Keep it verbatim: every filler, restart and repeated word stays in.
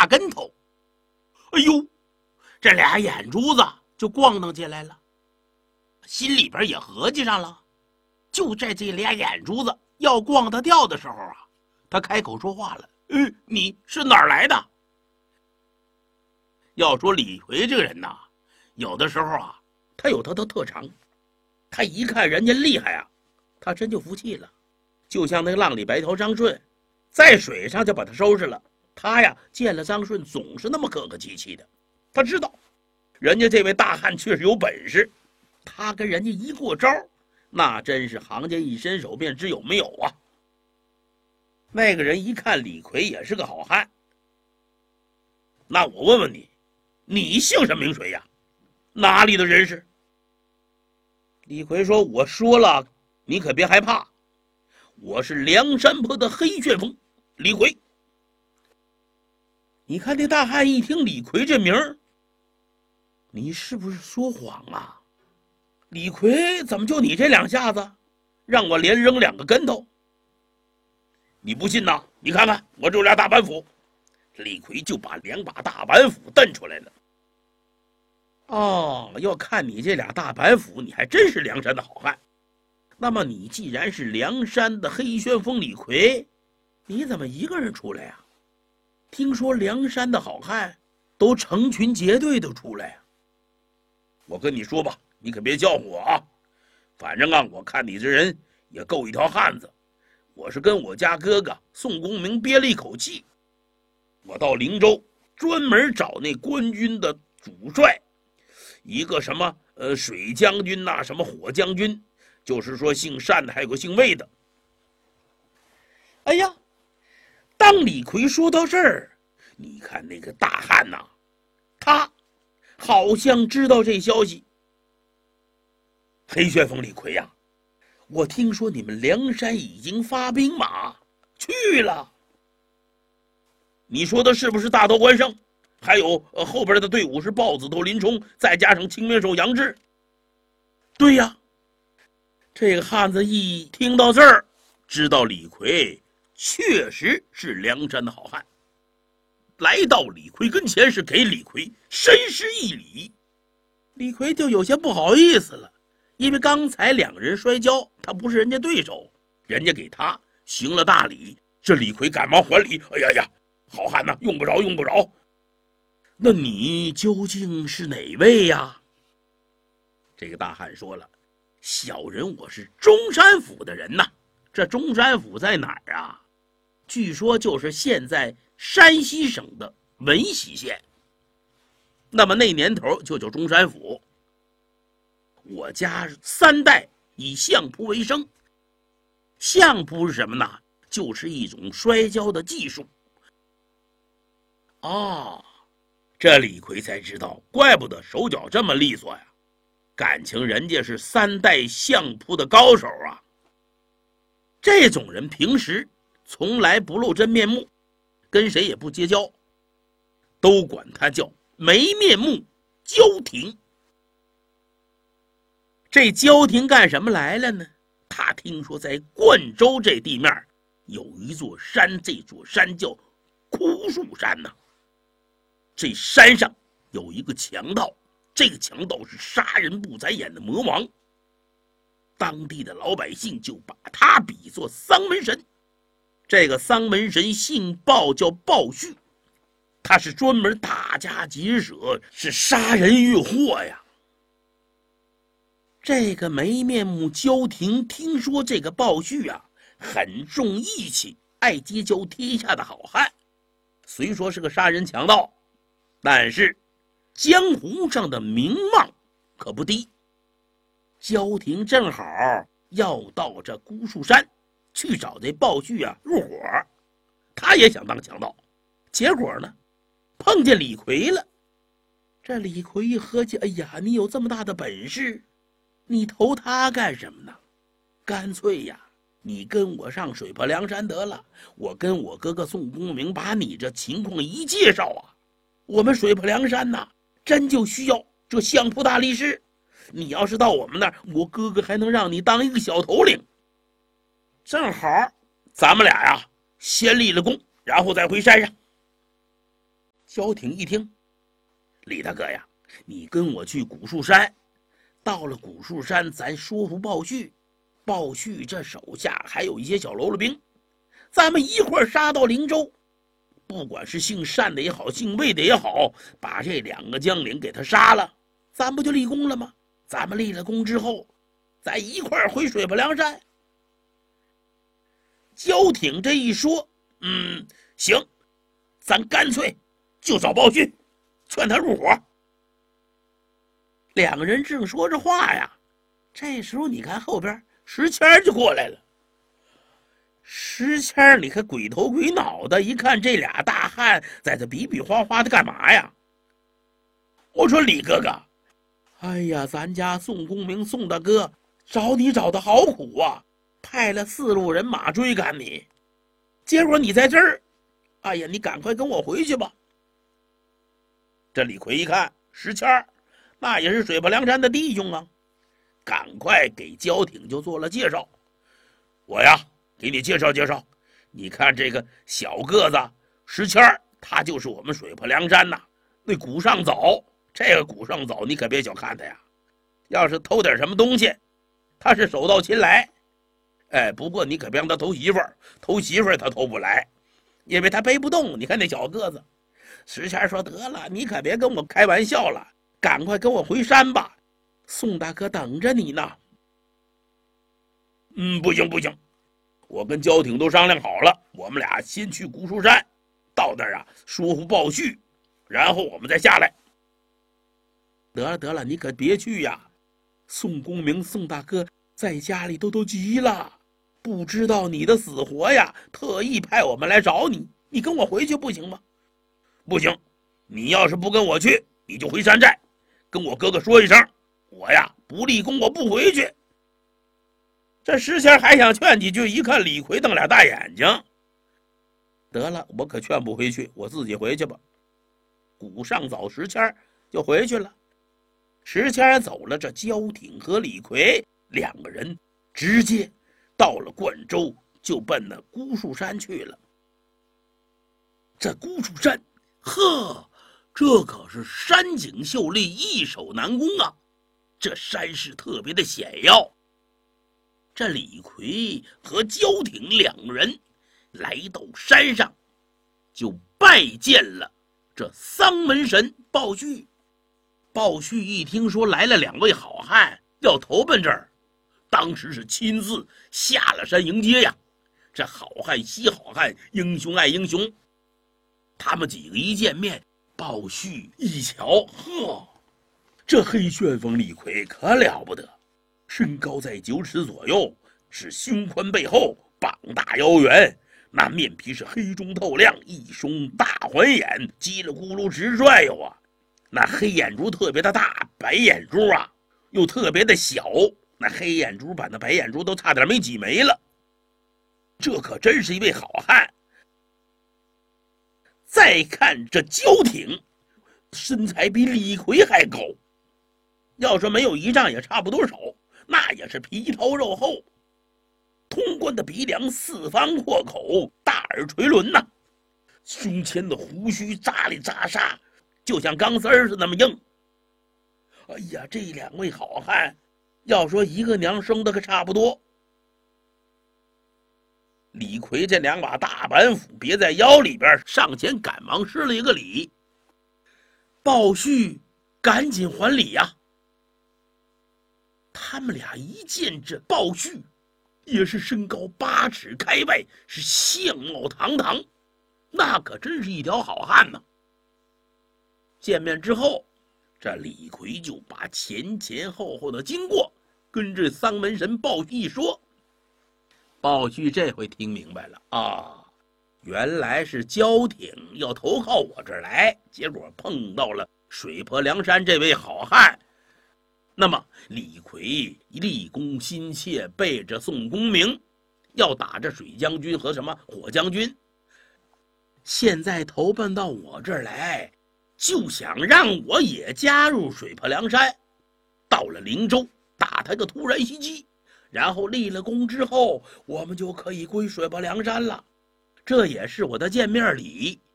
大跟头。哎呦，这俩眼珠子就咣当起来了，心里边也合计上了。就在这俩眼珠子要咣当掉的时候啊，他开口说话了：“嗯，你是哪儿来的？”要说李逵这个人呐，有的时候啊，他有他的特长。他一看人家厉害啊，他真就服气了。就像那个浪里白条张顺，在水上就把他收拾了。他呀，见了张顺总是那么客客气气的。他知道，人家这位大汉确实有本事。他跟人家一过招，那真是行家一伸手便知有没有啊。那个人一看李逵也是个好汉，那我问问你，你姓什么名谁呀？哪里的人士？李逵说：“我说了，你可别害怕，我是梁山泊的黑旋风李逵。”你看那大汉一听李逵这名儿，你是不是说谎啊？李逵怎么就你这两下子，让我连扔两个跟头？你不信呐？你看看我这俩大板斧。李逵就把两把大板斧瞪出来了。哦，要看你这俩大板斧，你还真是梁山的好汉。那么你既然是梁山的黑旋风李逵，你怎么一个人出来呀？听说梁山的好汉都成群结队的出来呀。我跟你说吧，你可别叫我啊。反正啊，我看你这人也够一条汉子。我是跟我家哥哥宋公明憋了一口气，我到灵州专门找那官军的主帅，一个什么呃水将军呐、啊，什么火将军，就是说姓单的，还有个姓魏的。哎呀，当李逵说到这儿，你看那个大汉呐、啊，他好像知道这消息。黑旋风李逵呀、啊，我听说你们梁山已经发兵马去了。你说的是不是大刀关胜？还有、呃、后边的队伍是豹子头林冲，再加上青面兽杨志。对呀，这个汉子一听到这儿，知道李逵确实是梁山的好汉。来到李逵跟前，是给李逵深施一礼。李逵就有些不好意思了，因为刚才两个人摔跤，他不是人家对手，人家给他行了大礼，这李逵赶忙还礼。哎呀呀，好汉呐、啊，用不着用不着。那你究竟是哪位呀？这个大汉说了，小人我是中山府的人呐。这中山府在哪儿啊？据说就是现在山西省的闻喜县。那么那年头就叫中山府。我家三代以相扑为生。相扑是什么呢？就是一种摔跤的技术。哦，这李逵才知道，怪不得手脚这么利索呀！感情人家是三代相扑的高手啊！这种人平时从来不露真面目，跟谁也不结交，都管他叫没面目焦廷。这焦廷干什么来了呢？他听说在灌州这地面有一座山，这座山叫枯树山呐、啊。这山上有一个强盗，这个强盗是杀人不眨眼的魔王。当地的老百姓就把他比作丧门神。这个丧门神姓鲍，叫鲍旭，他是专门打家劫舍，是杀人越货呀。这个没面目焦廷听说这个鲍旭啊很重义气，爱结交天下的好汉，虽说是个杀人强盗，但是江湖上的名望可不低。焦廷正好要到这孤树山去找这鲍旭啊入伙，他也想当强盗，结果呢碰见李逵了。这李逵一合计，哎呀，你有这么大的本事，你投他干什么呢？干脆呀，你跟我上水泊梁山得了，我跟我哥哥宋公明把你这情况一介绍啊，我们水泊梁山呐，真就需要这相扑大力士。你要是到我们那儿，我哥哥还能让你当一个小头领。正好咱们俩呀先立了功，然后再回山上。 焦挺一听，李大哥呀，你跟我去古树山，到了古树山，咱说服鲍旭，鲍旭这手下还有一些小喽啰兵，咱们一块儿杀到灵州，不管是姓单的也好，姓魏的也好，把这两个将领给他杀了，咱不就立功了吗？咱们立了功之后，咱一块儿回水泊梁山。焦挺这一说，嗯，行，咱干脆就找鲍旭，劝他入伙。两个人正说着话呀，这时候你看后边石谦就过来了。石谦你看鬼头鬼脑的，一看这俩大汉在这比比划划的干嘛呀？我说李哥哥，哎呀，咱家宋公明宋大哥找你找的好苦啊，派了四路人马追赶你，结果你在这儿，哎呀，你赶快跟我回去吧。这李逵一看石谦那也是水泊梁山的弟兄啊，赶快给焦挺就做了介绍。我呀给你介绍介绍，你看这个小个子石谦他就是我们水泊梁山呐那古上早。这个古上早你可别小看他呀，要是偷点什么东西他是手到擒来。哎，不过你可别让他偷媳妇儿，偷媳妇儿他偷不来，因为他背不动。你看那小个子。石谦说，得了，你可别跟我开玩笑了，赶快跟我回山吧，宋大哥等着你呢。嗯，不行不行，我跟焦挺都商量好了，我们俩先去古树山，到那儿啊说服鲍旭，然后我们再下来。得了得了，你可别去呀，宋公明宋大哥在家里都都急了，不知道你的死活呀，特意派我们来找你，你跟我回去不行吗？不行，你要是不跟我去，你就回山寨跟我哥哥说一声，我呀不立功，我不回去。这石谦还想劝几句，一看李逵瞪俩大眼睛，得了，我可劝不回去，我自己回去吧。古上早石谦就回去了。石谦走了，这焦挺和李逵两个人直接到了灌州，就奔那姑树山去了。这姑树山，呵，这可是山景秀丽，易守难攻啊！这山势特别的险要。这李逵和焦挺两人来到山上，就拜见了这丧门神鲍旭。鲍旭一听说来了两位好汉要投奔这儿，当时是亲自下了山迎接呀。这好汉惜好汉，英雄爱英雄。他们几个一见面，鲍旭一瞧，呵，这黑旋风李逵可了不得，身高在九尺左右，是胸宽背厚，膀大腰圆，那面皮是黑中透亮，一双大环眼，叽里咕噜直拽哟啊！那黑眼珠特别的大，白眼珠啊又特别的小，那黑眼珠把那白眼珠都差点没挤没了。这可真是一位好汉。再看这焦挺，身材比李逵还高，要说没有一丈也差不多少，那也是皮糙肉厚，通关的鼻梁，四方阔口，大耳垂轮呐、啊，胸前的胡须扎里扎沙，就像钢丝儿似的那么硬。哎呀，这两位好汉，要说一个娘生的可差不多。李逵这两把大板斧别在腰里边，上前赶忙施了一个礼。鲍旭赶紧还礼呀、啊。他们俩一见这鲍旭，也是身高八尺开外，是相貌堂堂，那可真是一条好汉呢。见面之后，这李逵就把前前后后的经过跟这丧门神鲍旭一说。鲍旭这回听明白了啊，原来是焦挺要投靠我这儿来，结果碰到了水泊梁山这位好汉。那么李逵立功心切，背着宋公明要打着水将军和什么火将军，现在投奔到我这儿来，就想让我也加入水泊梁山，到了灵州打他个突然袭击，然后立了功之后，我们就可以归水泊梁山了。这也是我的见面礼。